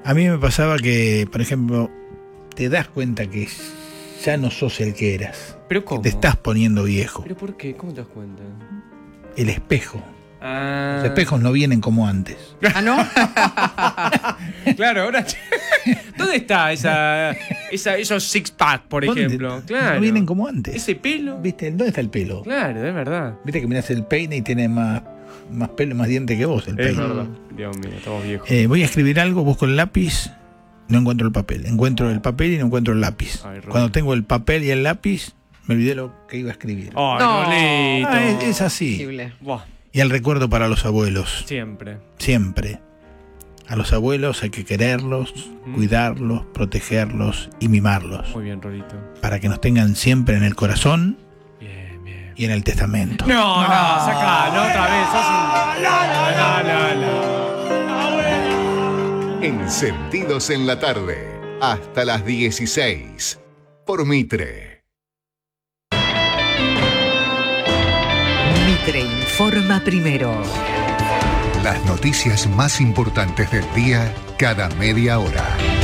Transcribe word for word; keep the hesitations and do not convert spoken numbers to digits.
A mí me pasaba que, por ejemplo, te das cuenta que ya no sos el que eras. ¿Pero cómo? Que te estás poniendo viejo. ¿Pero por qué? ¿Cómo te das cuenta? El espejo. Ah. Los espejos no vienen como antes. ¿Ah, no? Claro, ahora... ¿Dónde está esa, esa esos six pack, por ¿Dónde? ejemplo? Claro. No vienen como antes. ¿Ese pelo? ¿Viste? ¿Dónde está el pelo? Claro, es verdad. Viste que mirás el peine y tiene más, más pelo, más diente que vos el Es peine. verdad. Dios mío, estamos viejos. Eh, voy a escribir algo, busco el lápiz, no encuentro el papel. Encuentro el papel y no encuentro el lápiz. Ay, Ron. Cuando tengo el papel y el lápiz, me olvidé lo que iba a escribir. Ay, No. Rolito. Ah, es, es así. Posible. Buah, Y el recuerdo para los abuelos. siempre. Siempre. A los abuelos hay que quererlos, Mm. cuidarlos, protegerlos y mimarlos. Muy bien, Rolito. Para que nos tengan siempre en el corazón Bien, bien. y en el testamento. No, no, sacalo otra vez. Sos un... No, no, no. Encendidos en la tarde, hasta las dieciséis, por Mitre. Mitre informa primero. Las noticias más importantes del día, cada media hora.